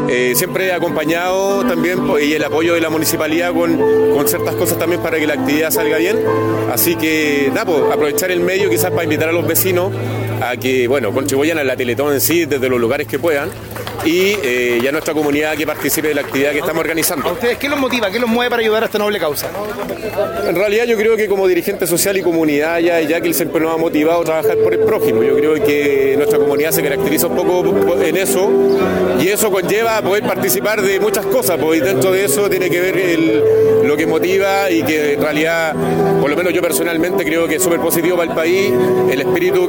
siempre he acompañado también y el apoyo de la municipalidad con ciertas cosas también para que la actividad salga bien. Así que, nada, pues, aprovechar el medio quizás para invitar a los vecinos a que, bueno, contribuyan a la Teletón en sí desde los lugares que puedan y a nuestra comunidad que participe de la actividad que estamos organizando. ¿A ustedes qué los motiva, qué los mueve para ayudar a esta noble causa? En realidad yo creo que como dirigente social y comunidad ya que siempre nos ha motivado a trabajar por el prójimo. Yo creo que nuestra comunidad se caracteriza un poco en eso y eso conlleva a poder participar de muchas cosas, pues, y dentro de eso tiene que ver lo que motiva y que en realidad, por lo menos yo personalmente creo que es súper positivo para el país, el espíritu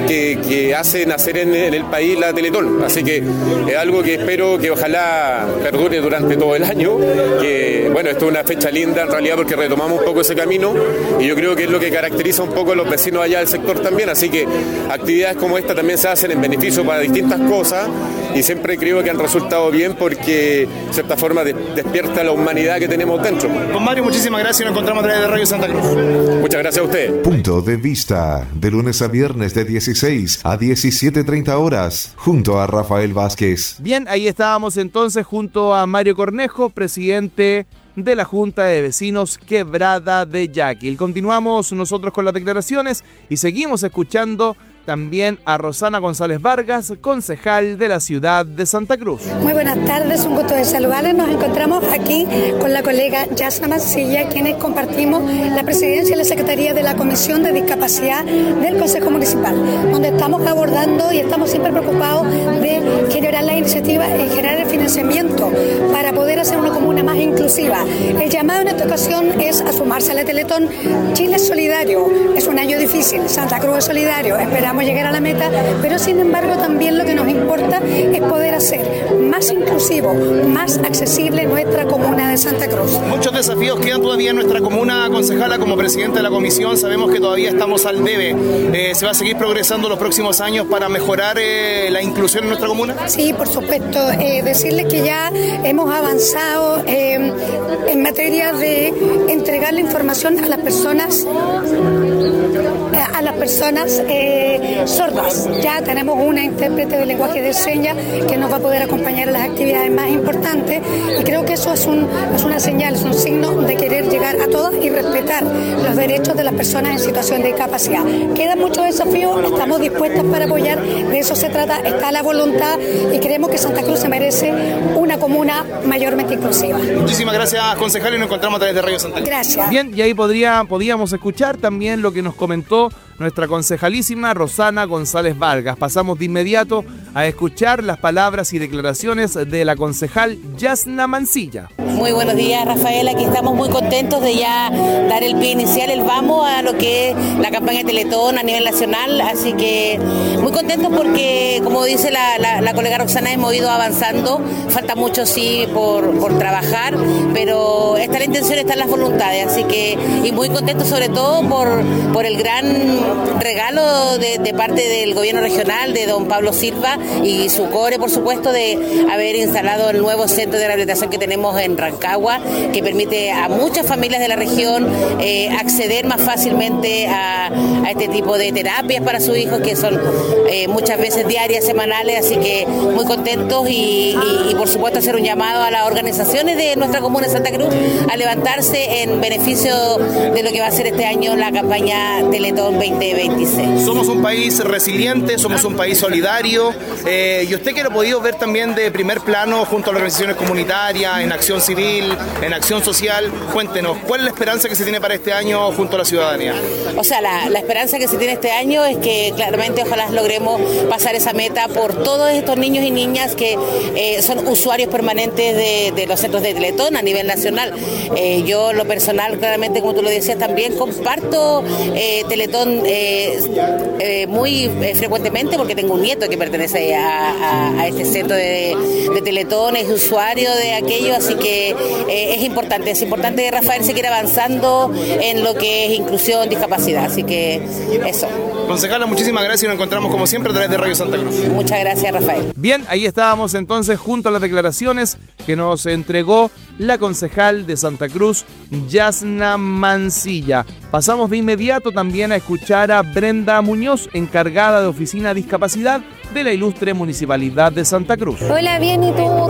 que hace nacer en el país la Teletón. Así que es algo que espero que ojalá perdure durante todo el año, que bueno, esto es una fecha linda en realidad porque retomamos un poco ese camino y yo creo que es lo que caracteriza un poco a los vecinos allá del sector también, así que actividades como esta también se hacen en beneficio para distintas cosas y siempre creo que han resultado bien porque de cierta forma despierta la humanidad que tenemos dentro. Don Mario, muchísimas gracias y nos encontramos a través de Radio Santa Cruz. Muchas gracias a usted. Punto de vista, de lunes a viernes de 16 a 17:30 horas, junto a Rafael Vázquez. Bien, ahí estábamos entonces junto a Mario Cornejo, presidente de la Junta de Vecinos Quebrada de Yaquil. Continuamos nosotros con las declaraciones y seguimos escuchando también a Rosana González Vargas, concejal de la ciudad de Santa Cruz. Muy buenas tardes, un gusto de saludarles. Nos encontramos aquí con la colega Yasna Mancilla, quienes compartimos la presidencia y la secretaría de la Comisión de Discapacidad del Consejo Municipal, donde estamos abordando y estamos siempre preocupados de generar la iniciativa y generar el financiamiento para poder hacer una comuna más inclusiva. El llamado en esta ocasión es a sumarse a la Teletón. Chile es solidario, es un año difícil, Santa Cruz es solidario, esperamos llegar a la meta, pero sin embargo también lo que nos importa es poder hacer más inclusivo, más accesible nuestra comuna de Santa Cruz. Muchos desafíos quedan todavía en nuestra comuna, concejala. Como presidente de la comisión sabemos que todavía estamos al debe. ¿Se va a seguir progresando los próximos años para mejorar la inclusión en nuestra comuna? Sí, por supuesto. Decirles que ya hemos avanzado en materia de entregar la información a las personas sordas. Ya tenemos una intérprete de lenguaje de señas que nos va a poder acompañar a las actividades más importantes y creo que eso es una señal, es un signo de querer llegar a todas y respetar los derechos de las personas en situación de discapacidad. Quedan muchos desafíos, estamos dispuestas para apoyar, de eso se trata, está la voluntad y creemos que Santa Cruz se merece una comuna mayormente inclusiva. Muchísimas gracias, concejal, y nos encontramos a través de Radio Santa Cruz. Gracias. Bien, y ahí podíamos escuchar también lo que nos comentó nuestra concejalísima Rosana González Vargas. Pasamos de inmediato a escuchar las palabras y declaraciones de la concejal Yasna Mancilla. Muy buenos días, Rafael. Aquí estamos muy contentos de ya dar el pie inicial, el vamos a lo que es la campaña de Teletón a nivel nacional. Así que muy contentos porque, como dice la colega Roxana, hemos ido avanzando. Falta mucho, sí, por trabajar, pero está la intención, están las voluntades. Así que, y muy contentos sobre todo por el gran regalo de parte del gobierno regional, de don Pablo Silva y su core, por supuesto, de haber instalado el nuevo centro de rehabilitación que tenemos en Rancagua, que permite a muchas familias de la región acceder más fácilmente a este tipo de terapias para sus hijos, que son muchas veces diarias, semanales. Así que muy contentos y por supuesto hacer un llamado a las organizaciones de nuestra comuna de Santa Cruz a levantarse en beneficio de lo que va a ser este año la campaña Teletón 2026. Somos un país resiliente, somos un país solidario, y usted que lo ha podido ver también de primer plano junto a las organizaciones comunitarias, en acción civil, en acción social, cuéntenos, ¿cuál es la esperanza que se tiene para este año junto a la ciudadanía? O sea, la esperanza que se tiene este año es que claramente ojalá logremos pasar esa meta por todos estos niños y niñas que son usuarios permanentes de los centros de Teletón a nivel nacional. Yo, lo personal, claramente, como tú lo decías, también comparto Teletón muy frecuentemente porque tengo un nieto que pertenece a este centro de Teletón, es usuario de aquello, así que es importante que Rafael se quiera avanzando en lo que es inclusión, discapacidad, así que eso. Concejala, muchísimas gracias y nos encontramos como siempre a través de Radio Santa Cruz. Muchas gracias, Rafael. Bien, ahí estábamos entonces junto a las declaraciones que nos entregó la concejal de Santa Cruz, Yasna Mancilla. Pasamos de inmediato también a escuchar a Brenda Muñoz, encargada de Oficina de Discapacidad de la ilustre Municipalidad de Santa Cruz. Hola, bien, ¿y tú?